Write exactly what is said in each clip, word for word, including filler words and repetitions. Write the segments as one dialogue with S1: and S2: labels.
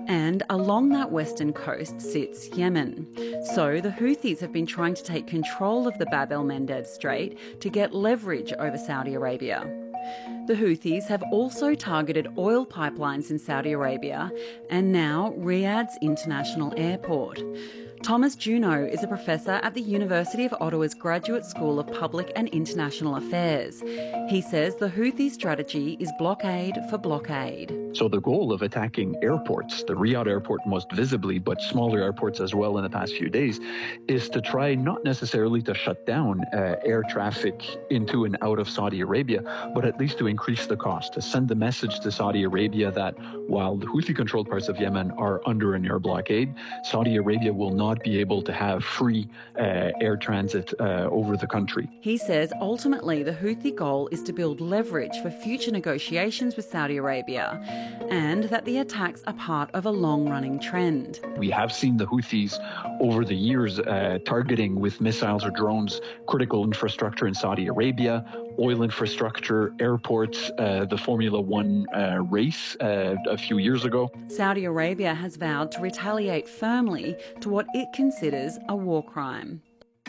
S1: And along that western coast sits Yemen. So the Houthis have been trying to take control of the Bab el-Mandeb Strait to get leverage over Saudi Arabia. The Houthis have also targeted oil pipelines in Saudi Arabia and now Riyadh's international airport. Thomas Juneau is a professor at the University of Ottawa's Graduate School of Public and International Affairs. He says the Houthi strategy is blockade for blockade.
S2: So the goal of attacking airports, the Riyadh airport most visibly, but smaller airports as well in the past few days, is to try not necessarily to shut down uh, air traffic into and out of Saudi Arabia, but at least to increase the cost, to send the message to Saudi Arabia that while the Houthi-controlled parts of Yemen are under an air blockade, Saudi Arabia will not be able to have free uh, air transit uh, over the country.
S1: He says ultimately the Houthi goal is to build leverage for future negotiations with Saudi Arabia, and that the attacks are part of a long-running trend.
S2: We have seen the Houthis over the years uh, targeting with missiles or drones critical infrastructure in Saudi Arabia, oil infrastructure, airports, uh, the Formula One uh, race uh, a few years ago.
S1: Saudi Arabia has vowed to retaliate firmly to what it considers a war crime.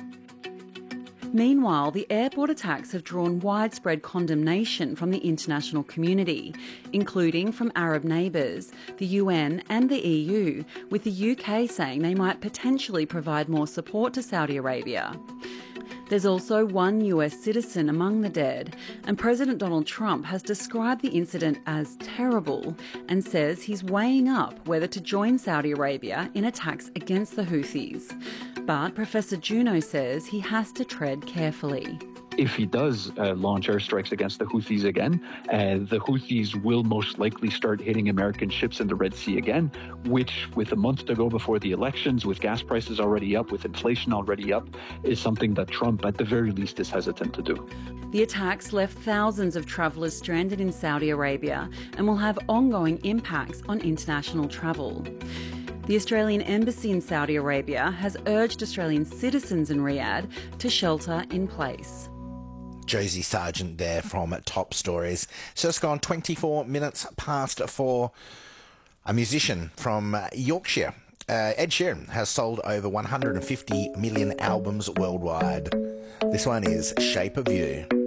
S1: Meanwhile, the airport attacks have drawn widespread condemnation from the international community, including from Arab neighbours, the U N and the E U, with the U K saying they might potentially provide more support to Saudi Arabia. There's also one U S citizen among the dead, and President Donald Trump has described the incident as terrible and says he's weighing up whether to join Saudi Arabia in attacks against the Houthis. But Professor Juneau says he has to tread carefully.
S2: If he does uh, launch airstrikes against the Houthis again, uh, the Houthis will most likely start hitting American ships in the Red Sea again, which, with a month to go before the elections, with gas prices already up, with inflation already up, is something that Trump, at the very least, is hesitant to do.
S1: The attacks left thousands of travellers stranded in Saudi Arabia and will have ongoing impacts on international travel. The Australian Embassy in Saudi Arabia has urged Australian citizens in Riyadh to shelter in place.
S3: Josie Sargent there from Top Stories. So it's gone twenty-four minutes past four. A musician from Yorkshire, uh, Ed Sheeran, has sold over one hundred fifty million albums worldwide. This one is Shape of You.